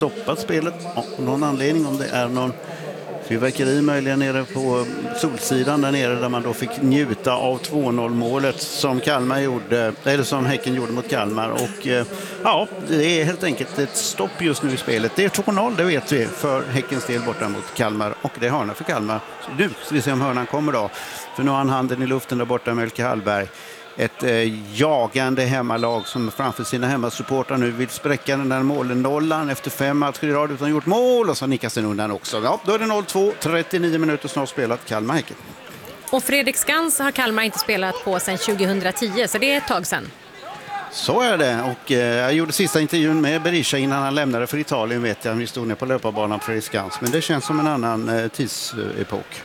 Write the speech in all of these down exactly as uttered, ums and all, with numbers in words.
stoppat spelet av någon anledning, om det är någon fyrverkeri möjligen nere på Solsidan där nere, där man då fick njuta av två noll målet som Kalmar gjorde, eller som Häcken gjorde mot Kalmar. Och ja, det är helt enkelt ett stopp just nu i spelet. Det är två noll, det vet vi, för Häckens del borta mot Kalmar, och det är hörna för Kalmar. Så nu ska vi se om hörnan kommer då, för nu har han handen i luften där borta med Melke Hallberg. Ett eh, jagande hemmalag som framför sina hemmasupportrar nu vill spräcka den där målen-nollan efter fem matcher i rad utan gjort mål, och så nickas den undan också. Ja, då är det noll två, trettionio minuter snart spelat, Kalmar-Häcken. Och Fredrik Skans har Kalmar inte spelat på sedan tjugohundratio, så det är ett tag sedan. Så är det, och eh, jag gjorde sista intervjun med Berisha innan han lämnade för Italien, vet jag. Vi stod ner på löparbanan för Fredrik Skans, men det känns som en annan eh, tidsepok.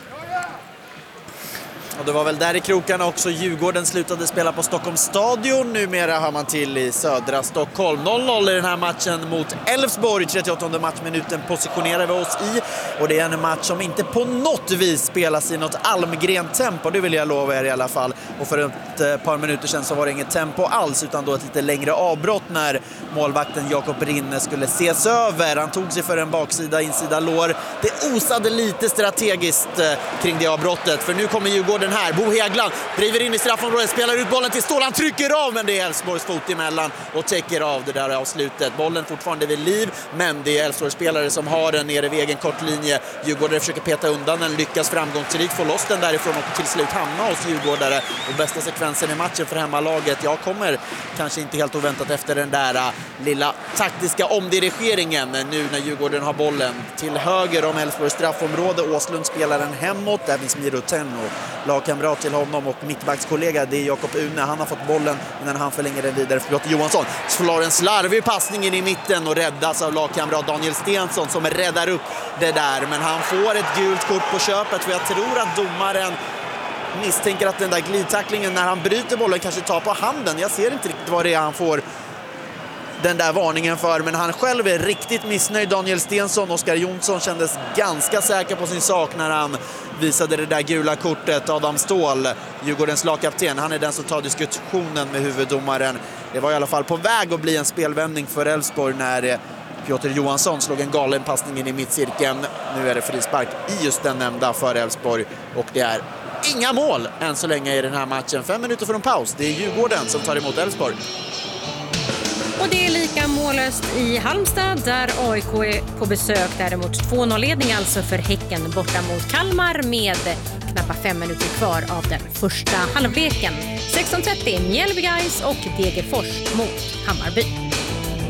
Och det var väl där i krokarna också Djurgården slutade spela på Stockholms stadion. Numera hör man till i södra Stockholm. noll noll i den här matchen mot Elfsborg. trettioåttonde matchminuten positionerar vi oss i. Och det är en match som inte på något vis spelas i något Almgren-tempo. Det vill jag lova er i alla fall. Och för ett par minuter sedan så var det inget tempo alls, utan då ett lite längre avbrott när målvakten Jakob Rinne skulle ses över. Han tog sig för en baksida, insida lår. Det osade lite strategiskt kring det avbrottet. För nu kommer Djurgården här. Bo Hägland driver in i straffområdet, spelar ut bollen till Ståhl. Han trycker av, men det är Elfsborgs fot emellan och täcker av det där avslutet. Bollen fortfarande vid liv, men det är Elfsborgs spelare som har den nere vid egen kortlinje. Djurgårdare försöker peta undan den, lyckas framgångsrikt få loss den därifrån och till slut hamna hos Djurgårdare. Och bästa sekvensen i matchen för hemmalaget, jag kommer kanske inte helt oväntat efter den där uh, lilla taktiska omdirigeringen nu när Djurgården har bollen till höger om Elfsborgs straffområde. Åslund spelar den hemåt, där finns Miro Tenno, lagkamrat till honom, och mittbackskollega det är Jakob Une. Han har fått bollen innan han förlänger den vidare för Piotr Johansson. Slår en slarvig passningen i mitten och räddas av lagkamrat Daniel Stensson som räddar upp det där. Men han får ett gult kort på köpet, för jag tror att domaren misstänker att den där glidtacklingen när han bryter bollen kanske tar på handen. Jag ser inte riktigt vad det är han får den där varningen för, men han själv är riktigt missnöjd, Daniel Stensson. Oskar Jonsson kändes ganska säker på sin sak när han visade det där gula kortet. Adam Ståhl, Djurgårdens lagkapten, han är den som tar diskussionen med huvuddomaren. Det var i alla fall på väg att bli en spelvändning för Elfsborg när Piotr Johansson slog en galen passning in i mittcirkeln. Nu är det frispark i just den nämnda för Elfsborg, och det är inga mål än så länge i den här matchen. Fem minuter från paus. Det är Djurgården som tar emot Elfsborg. Och det är lika mållöst i Halmstad där A I K är på besök. Däremot två noll-ledning alltså för Häcken borta mot Kalmar med knappt fem minuter kvar av den första halvleken. sexton trettio Mjällby Guys och Degerfors mot Hammarby.